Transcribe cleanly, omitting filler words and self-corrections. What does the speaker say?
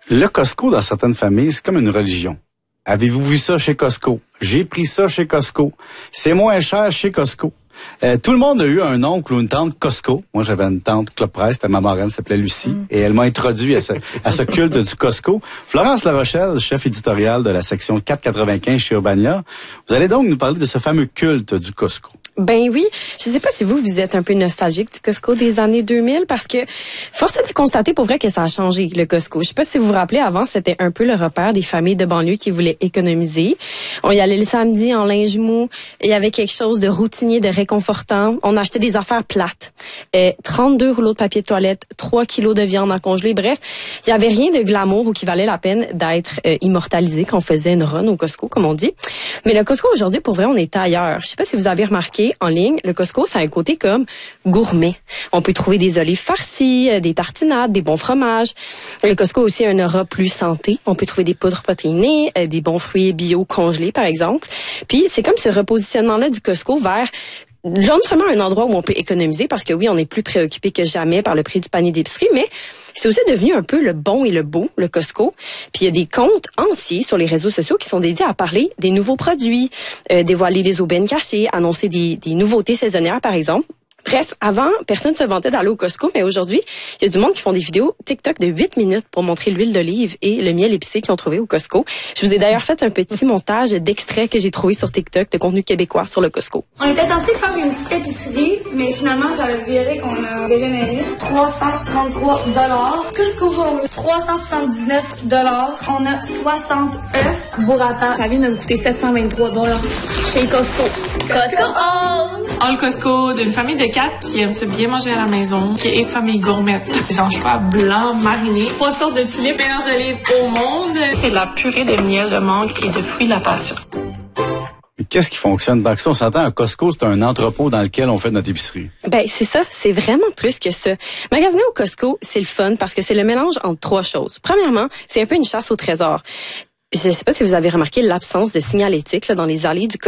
Le Costco, dans certaines familles, c'est comme une religion. Avez-vous vu ça chez Costco? J'ai pris ça chez Costco. C'est moins cher chez Costco. Tout le monde a eu un oncle ou une tante Costco. Moi, j'avais une tante Club Presse, c'était ma marraine, s'appelait Lucie, et elle m'a introduit à ce culte du Costco. Florence Larochelle, chef éditoriale de la section 495 chez Urbania. Vous allez donc nous parler de ce fameux culte du Costco. Ben oui, je sais pas si vous êtes un peu nostalgique du Costco des années 2000 parce que force est de constater pour vrai que ça a changé le Costco. Je sais pas si vous vous rappelez, avant c'était un peu le repère des familles de banlieue qui voulaient économiser. On y allait le samedi en linge mou, il y avait quelque chose de routinier, de réconfortant. On achetait des affaires plates, 32 rouleaux de papier de toilette, 3 kilos de viande à congeler. Bref, il y avait rien de glamour ou qui valait la peine d'être immortalisé quand on faisait une run au Costco, comme on dit. Mais le Costco aujourd'hui, pour vrai, on est ailleurs. Je sais pas si vous avez remarqué, en ligne, le Costco, ça a un côté comme gourmet. On peut trouver des olives farcies, des tartinades, des bons fromages. Le Costco aussi a un aura plus santé. On peut trouver des poudres protéinées, des bons fruits bio congelés, par exemple. Puis, c'est comme ce repositionnement-là du Costco vers non seulement un endroit où on peut économiser, parce que oui, on est plus préoccupé que jamais par le prix du panier d'épicerie, mais c'est aussi devenu un peu le bon et le beau, le Costco. Puis il y a des comptes entiers sur les réseaux sociaux qui sont dédiés à parler des nouveaux produits, dévoiler les aubaines cachées, annoncer des nouveautés saisonnières, par exemple. Bref, avant, personne ne se vantait d'aller au Costco, mais aujourd'hui, il y a du monde qui font des vidéos TikTok de 8 minutes pour montrer l'huile d'olive et le miel épicé qu'ils ont trouvé au Costco. Je vous ai d'ailleurs fait un petit montage d'extraits que j'ai trouvé sur TikTok de contenu québécois sur le Costco. On était censé faire une petite épicerie, mais finalement, ça a viré qu'on a dégénéré. 333 $. Costco Home, 379 $. On a 60 œufs burrata. Ça vient de me coûter 723 $ Chez Costco. Costco Home! All Costco, d'une famille de 4 qui aime se bien manger à la maison, qui est famille gourmette. Des anchois blancs marinés, 3 sortes de tulipes, mélange d'olives au monde. C'est de la purée de miel, de mangue et de fruits de la passion. Mais qu'est-ce qui fonctionne? Dans ça, on s'entend, un Costco, c'est un entrepôt dans lequel on fait notre épicerie. Ben, c'est ça. C'est vraiment plus que ça. Magasiner au Costco, c'est le fun parce que c'est le mélange entre 3 choses. Premièrement, c'est un peu une chasse au trésor. Je sais pas si vous avez remarqué l'absence de signalétique là, dans les allées du